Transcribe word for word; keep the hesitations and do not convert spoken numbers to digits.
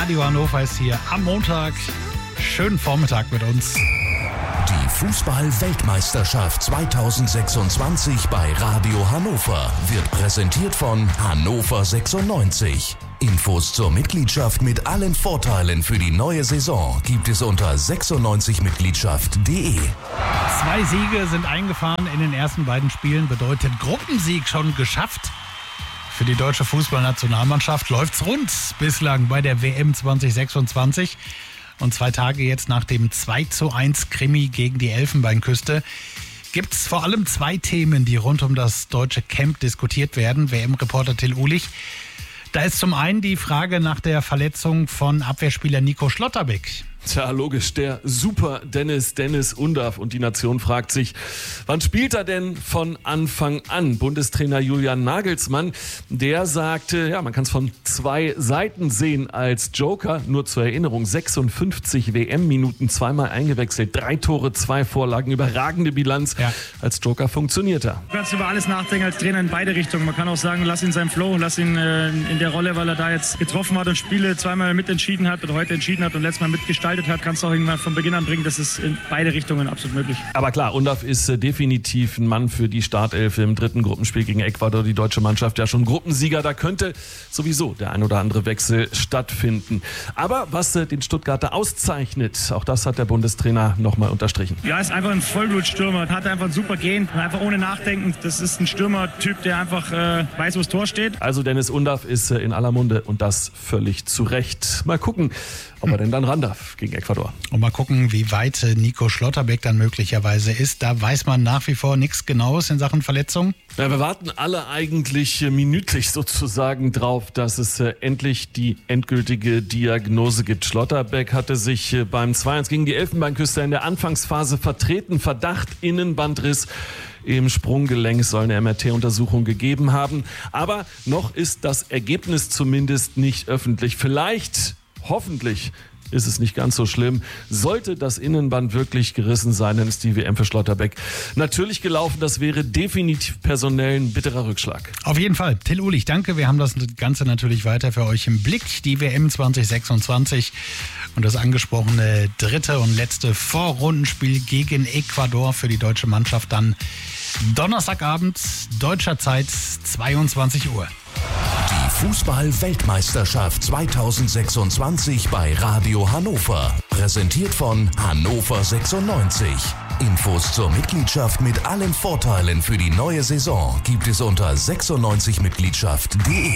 Radio Hannover ist hier am Montag. Schönen Vormittag mit uns. Die Fußball-Weltmeisterschaft zweitausendsechsundzwanzig bei Radio Hannover wird präsentiert von Hannover sechsundneunzig. Infos zur Mitgliedschaft mit allen Vorteilen für die neue Saison gibt es unter sechsundneunzig mitgliedschaft punkt de. Zwei Siege sind eingefahren in den ersten beiden Spielen, bedeutet Gruppensieg schon geschafft. Für die deutsche Fußballnationalmannschaft läuft's rund bislang bei der W M zwanzig sechsundzwanzig. Und zwei Tage jetzt nach dem zwei zu eins Krimi gegen die Elfenbeinküste gibt es vor allem zwei Themen, die rund um das deutsche Camp diskutiert werden. W M-Reporter Till Uhlich. Da ist zum einen die Frage nach der Verletzung von Abwehrspieler Nico Schlotterbeck. Tja, logisch, der Super Dennis Dennis Undaff. Und die Nation fragt sich, wann spielt er denn von Anfang an? Bundestrainer Julian Nagelsmann, der sagte, ja, man kann es von zwei Seiten sehen als Joker. Nur zur Erinnerung, sechsundfünfzig W M-Minuten, zweimal eingewechselt, drei Tore, zwei Vorlagen, überragende Bilanz. Ja. Als Joker funktioniert er. Du kannst über alles nachdenken als Trainer in beide Richtungen. Man kann auch sagen, lass ihn seinen Flow, lass ihn äh, in der Rolle, weil er da jetzt getroffen hat und Spiele zweimal mitentschieden hat oder heute entschieden hat und letztes Mal mitgestaltet hat, kannst du auch irgendwann von Beginn an bringen. Das ist in beide Richtungen absolut möglich. Aber klar, Undaff ist äh, definitiv ein Mann für die Startelf im dritten Gruppenspiel gegen Ecuador. Die deutsche Mannschaft ja schon Gruppensieger. Da könnte sowieso der ein oder andere Wechsel stattfinden. Aber was äh, den Stuttgarter auszeichnet, auch das hat der Bundestrainer nochmal unterstrichen. Ja, ist einfach ein Vollblutstürmer. Hat einfach ein super Gehen. Einfach ohne Nachdenken. Das ist ein Stürmertyp, der einfach äh, weiß, wo das Tor steht. Also Dennis Undaff ist äh, in aller Munde und das völlig zu Recht. Mal gucken, ob er denn dann ran darf gegen Ecuador. Und mal gucken, wie weit Nico Schlotterbeck dann möglicherweise ist. Da weiß man nach wie vor nichts Genaues in Sachen Verletzung. Ja, wir warten alle eigentlich minütlich sozusagen drauf, dass es äh, endlich die endgültige Diagnose gibt. Schlotterbeck hatte sich äh, beim zwei eins gegen die Elfenbeinküste in der Anfangsphase vertreten. Verdacht Innenbandriss. Im Sprunggelenk soll eine M R T-Untersuchung gegeben haben. Aber noch ist das Ergebnis zumindest nicht öffentlich. Vielleicht, hoffentlich, ist es nicht ganz so schlimm. Sollte das Innenband wirklich gerissen sein, dann ist die W M für Schlotterbeck natürlich gelaufen. Das wäre definitiv personell ein bitterer Rückschlag. Auf jeden Fall. Till Uhlich, danke. Wir haben das Ganze natürlich weiter für euch im Blick. Die W M zwanzig sechsundzwanzig und das angesprochene dritte und letzte Vorrundenspiel gegen Ecuador für die deutsche Mannschaft dann Donnerstagabend, deutscher Zeit, zweiundzwanzig Uhr. Die Fußball-Weltmeisterschaft zweitausendsechsundzwanzig bei Radio Hannover. Präsentiert von Hannover sechsundneunzig. Infos zur Mitgliedschaft mit allen Vorteilen für die neue Saison gibt es unter sechsundneunzig mitgliedschaft punkt de.